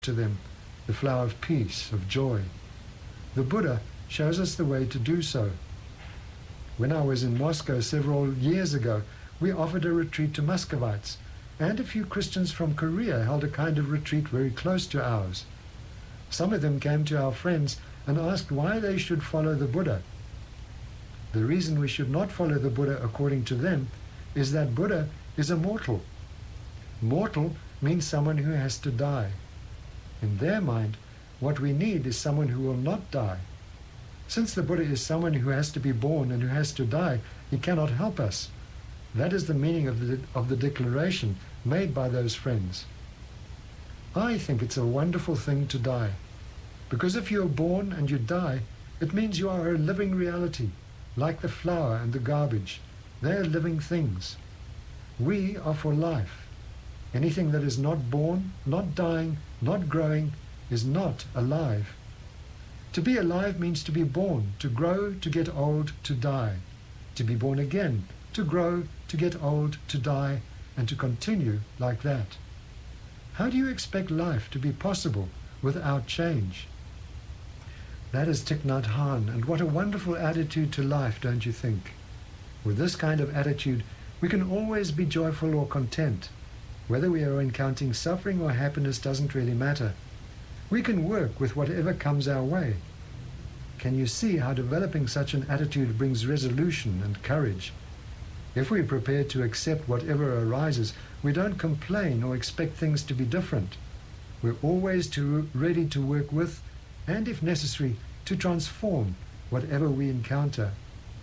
to them the flower of peace, of joy. The Buddha shows us the way to do so. When I was in Moscow several years ago, we offered a retreat to Muscovites, and a few Christians from Korea held a kind of retreat very close to ours. Some of them came to our friends and asked why they should follow the Buddha. The reason we should not follow the Buddha, according to them, is that Buddha is a mortal. Mortal means someone who has to die. In their mind, what we need is someone who will not die. Since the Buddha is someone who has to be born and who has to die, he cannot help us. That is the meaning of the declaration made by those friends. I think it's a wonderful thing to die, because if you are born and you die, it means you are a living reality, like the flower and the garbage. They are living things. We are for life. Anything that is not born, not dying, not growing, is not alive. To be alive means to be born, to grow, to get old, to die. To be born again, to grow, to get old, to die, and to continue like that. How do you expect life to be possible without change? That is Thich Nhat Hanh, and what a wonderful attitude to life, don't you think? With this kind of attitude, we can always be joyful or content. Whether we are encountering suffering or happiness doesn't really matter. We can work with whatever comes our way. Can you see how developing such an attitude brings resolution and courage? If we're prepared to accept whatever arises, we don't complain or expect things to be different. We're always ready to work with, and if necessary, to transform whatever we encounter.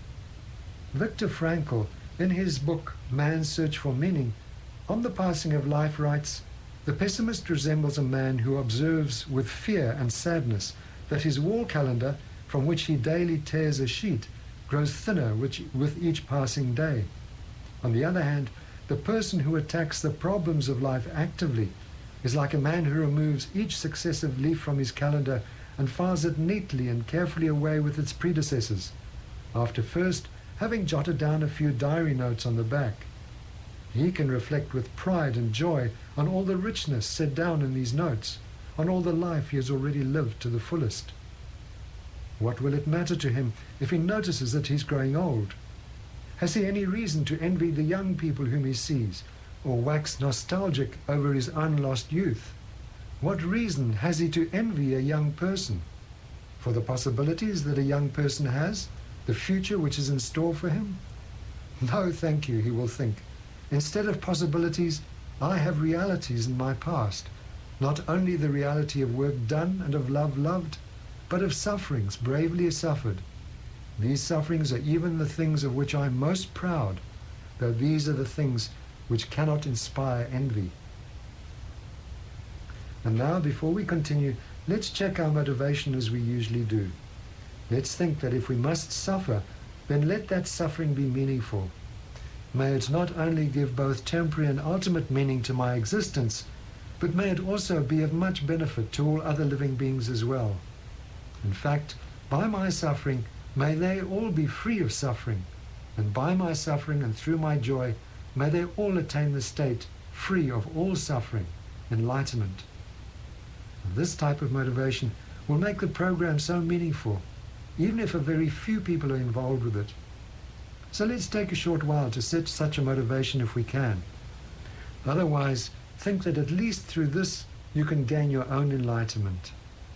Viktor Frankl, in his book Man's Search for Meaning, on the passing of life writes, "The pessimist resembles a man who observes with fear and sadness that his wall calendar, from which he daily tears a sheet, grows thinner with each passing day. On the other hand, the person who attacks the problems of life actively is like a man who removes each successive leaf from his calendar and files it neatly and carefully away with its predecessors, after first having jotted down a few diary notes on the back. He can reflect with pride and joy on all the richness set down in these notes, on all the life he has already lived to the fullest. What will it matter to him if he notices that he's growing old? Has he any reason to envy the young people whom he sees, or wax nostalgic over his unlost youth? What reason has he to envy a young person? For the possibilities that a young person has, the future which is in store for him? No, thank you, he will think. Instead of possibilities, I have realities in my past, not only the reality of work done and of love loved, but of sufferings bravely suffered. These sufferings are even the things of which I am most proud, though these are the things which cannot inspire envy." And now, before we continue, let's check our motivation as we usually do. Let's think that if we must suffer, then let that suffering be meaningful. May it not only give both temporary and ultimate meaning to my existence, but may it also be of much benefit to all other living beings as well. In fact, by my suffering, may they all be free of suffering, and by my suffering and through my joy, may they all attain the state free of all suffering, enlightenment. This type of motivation will make the program so meaningful, even if a very few people are involved with it. So let's take a short while to set such a motivation if we can. Otherwise, think that at least through this you can gain your own enlightenment.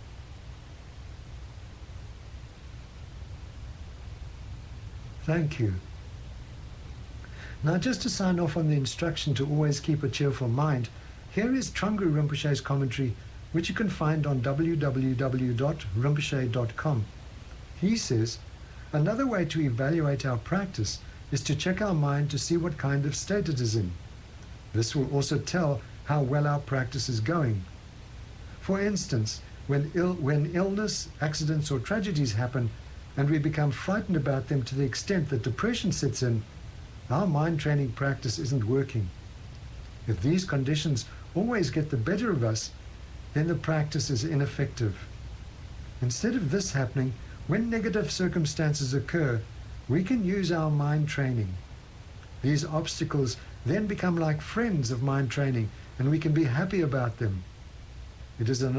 Thank you. Now, just to sign off on the instruction to always keep a cheerful mind, here is Trungru Rinpoche's commentary, which you can find on www.rinpoche.com. He says, "Another way to evaluate our practice is to check our mind to see what kind of state it is in. This will also tell how well our practice is going. For instance, when illness, accidents, or tragedies happen, and we become frightened about them to the extent that depression sets in, our mind training practice isn't working. If these conditions always get the better of us, then the practice is ineffective. Instead of this happening, when negative circumstances occur, we can use our mind training. These obstacles then become like friends of mind training, and we can be happy about them. It is